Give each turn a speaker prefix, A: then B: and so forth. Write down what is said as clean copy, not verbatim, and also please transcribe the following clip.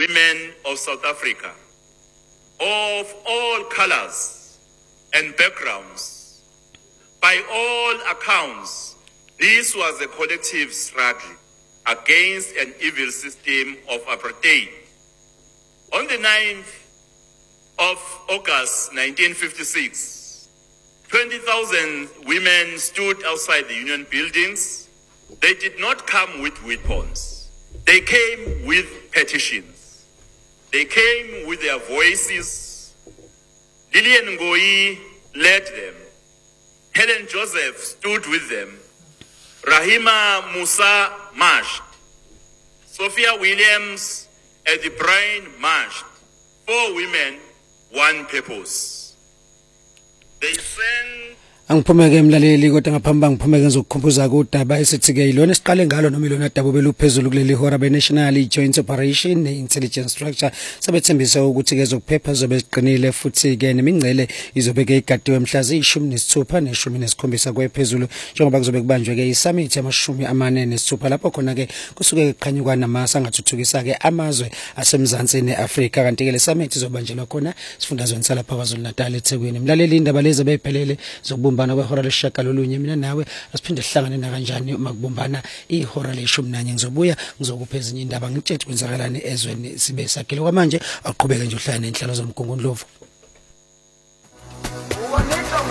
A: women of South Africa, of all colors and backgrounds. By all accounts, this was a collective struggle against an evil system of apartheid. On the 9th of August 1956, 20,000 women stood outside the union buildings. They did not come with weapons. They came with petitions. They came with their voices. Lillian Ngoyi led them. Helen Joseph stood with them. Rahima Musa marched. Sophia Williams at the Brain marched. 4 women, 1 purpose. They sang.
B: Angiphumeke emlaleli kodwa ngaphamba ngiphumeke ngizokukhumbuza kodaba esithi ke ilona siqale ngalo noma ilona daba beluphezulu kuleli hora beNational Joint Operation ne-Intelligence Structure sebethembisa ukuthi ke zokuphepha zobe ziqinile futhi ke nemingcele izobe ke igadiwe mhla zi-16 ne-17 kwephezulu njengoba kuzobe kubanjwe ke i-summit yama-46 lapho khona ke kusuke kuqhanyukwa namasa angathuthukisa ke amazwe asemzansi neAfrika kanti ke le summit izobanjelwa khona sifundazweni salapha KwaZulu-Natal eThekwini. Mlaleli indaba lezi beyiphelele zokubumbana kwehora lesishagalolunye mina nawe asiphinde sihlangane na kanjani uma kubumbana ihora le-11 ngizobuya ngizokupha ezinye indaba ngitshela kwenzakalani ezweni sibe sakhile kwamanje aqhubeke nje uhlale nenhlalo zomgungundlovu.